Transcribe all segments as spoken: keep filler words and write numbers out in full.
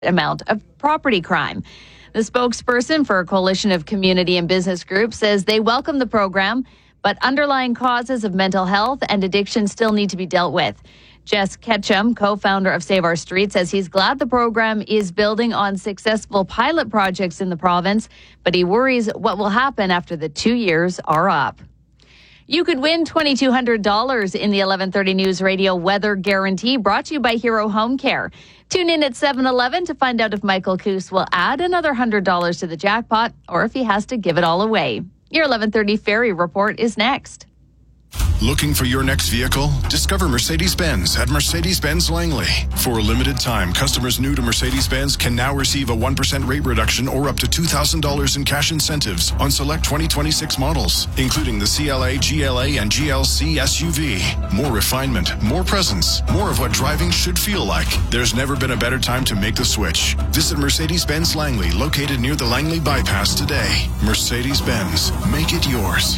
amount of property crime. The spokesperson for a coalition of community and business groups says they welcome the program, but underlying causes of mental health and addiction still need to be dealt with. Jess Ketchum, co-founder of Save Our Street, says he's glad the program is building on successful pilot projects in the province, but he worries what will happen after the two years are up. You could win two thousand two hundred dollars in the eleven thirty News Radio Weather Guarantee, brought to you by Hero Home Care. Tune in at seven eleven to find out if Michael Coos will add another one hundred dollars to the jackpot or if he has to give it all away. Your eleven thirty Ferry Report is next. Looking for your next vehicle? Discover Mercedes-Benz at Mercedes-Benz Langley. For a limited time, customers new to Mercedes-Benz can now receive a one percent rate reduction or up to two thousand dollars in cash incentives on select twenty twenty-six models, including the C L A, G L A, and G L C S U V. More refinement, more presence, more of what driving should feel like. There's never been a better time to make the switch. Visit Mercedes-Benz Langley, located near the Langley Bypass today. Mercedes-Benz, make it yours.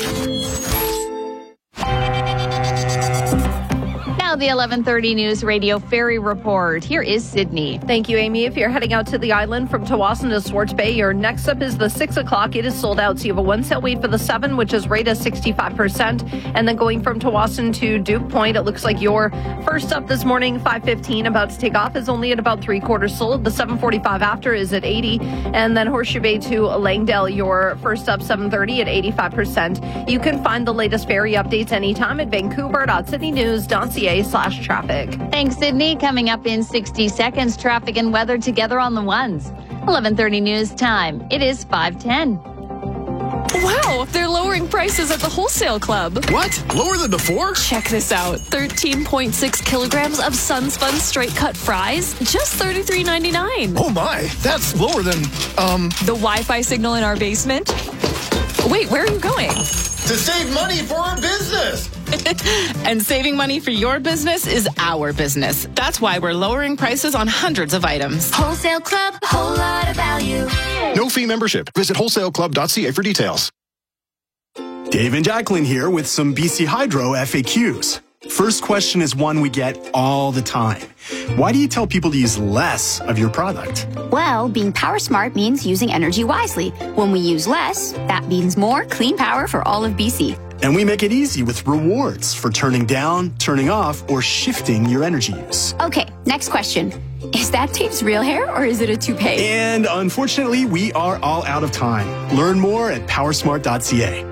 Now the eleven thirty News Radio Ferry Report. Here is Sydney. Thank you, Amy. If you're heading out to the island from Tawasin to Swartz Bay, your next up is the six o'clock. It is sold out, so you have a one sale wait for the seven, which is rated sixty-five percent. And then going from Tawasin to Duke Point, it looks like your first up this morning, five fifteen, about to take off, is only at about three quarters sold. The seven forty-five after is at eighty. And then Horseshoe Bay to Langdale, your first up, seven thirty at eighty-five percent. You can find the latest ferry updates anytime at vancouver dot sydney news dot c a slash traffic. Thanks, Sydney. Coming up in sixty seconds, traffic and weather together on the ones. eleven thirty News Time. It is five ten. Wow, they're lowering prices at the Wholesale Club. What? Lower than before? Check this out. thirteen point six kilograms of Sunspun straight cut fries, just thirty-three ninety-nine. Oh my, that's lower than, um... the Wi-Fi signal in our basement? Wait, where are you going? To save money for our business! And saving money for your business is our business. That's why we're lowering prices on hundreds of items. Wholesale Club, a whole lot of value. No fee membership. Visit wholesale club dot c a for details. Dave and Jacqueline here with some B C Hydro F A Qs. First question is one we get all the time. Why do you tell people to use less of your product? Well, being power smart means using energy wisely. When we use less, that means more clean power for all of B C. And we make it easy with rewards for turning down, turning off, or shifting your energy use. Okay, next question. Is that Dave's real hair or is it a toupee? And unfortunately, we are all out of time. Learn more at power smart dot c a.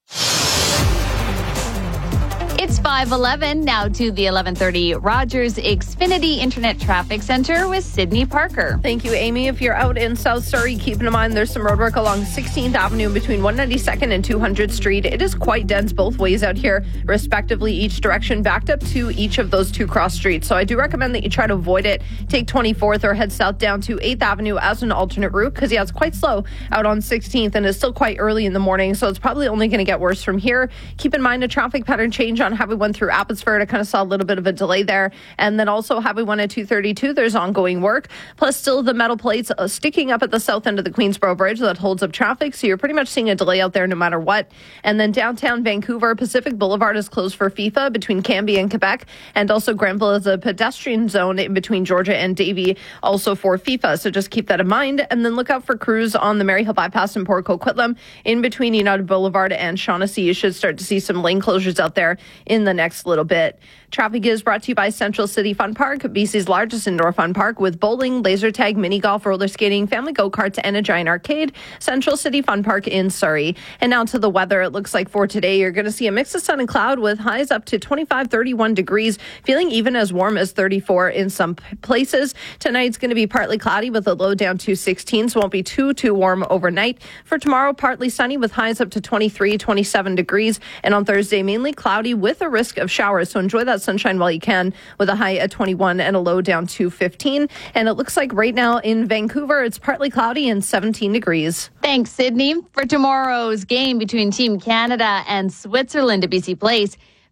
It's five eleven. Now to the eleven thirty Rogers Xfinity Internet Traffic Center with Sydney Parker. Thank you, Amy. If you're out in South Surrey, keep in mind there's some roadwork along sixteenth Avenue between one ninety-second and two hundredth Street. It is quite dense both ways out here, respectively, each direction, backed up to each of those two cross streets. So I do recommend that you try to avoid it. Take twenty-fourth or head south down to eighth Avenue as an alternate route because, yeah, it's quite slow out on sixteenth and it's still quite early in the morning. So it's probably only going to get worse from here. Keep in mind a traffic pattern change on Highway one through Abbotsford. I kind of saw a little bit of a delay there. And then also Highway one at two thirty-two, there's ongoing work. Plus still the metal plates uh, sticking up at the south end of the Queensboro Bridge that holds up traffic. So you're pretty much seeing a delay out there no matter what. And then downtown Vancouver, Pacific Boulevard is closed for FIFA between Cambie and Quebec. And also Granville is a pedestrian zone in between Georgia and Davie, also for FIFA. So just keep that in mind. And then look out for crews on the Maryhill Bypass in Port Coquitlam in between United Boulevard and Shaughnessy. You should start to see some lane closures out there in the next little bit. Traffic is brought to you by Central City Fun Park, B C's largest indoor fun park with bowling, laser tag, mini golf, roller skating, family go-karts, and a giant arcade. Central City Fun Park in Surrey. And now to the weather. It looks like for today, you're going to see a mix of sun and cloud with highs up to twenty-five, thirty-one degrees, feeling even as warm as thirty-four in some places. Tonight's going to be partly cloudy with a low down to sixteen, so it won't be too, too warm overnight. For tomorrow, partly sunny with highs up to twenty-three, twenty-seven degrees. And on Thursday, mainly cloudy with a risk of showers. So enjoy that sunshine while you can with a high at twenty-one and a low down to fifteen. And it looks like right now in Vancouver, it's partly cloudy and seventeen degrees. Thanks, Sydney. For tomorrow's game between Team Canada and Switzerland at B C Place,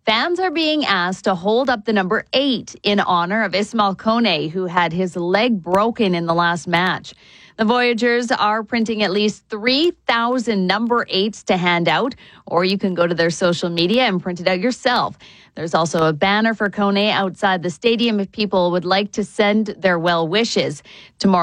Fans are being asked to hold up the number eight in honor of Ismail Kone, who had his leg broken in the last match. The Voyagers are printing at least three thousand number eights to hand out, or you can go to their social media and print it out yourself. There's also a banner for Kone outside the stadium if people would like to send their well wishes. Tomorrow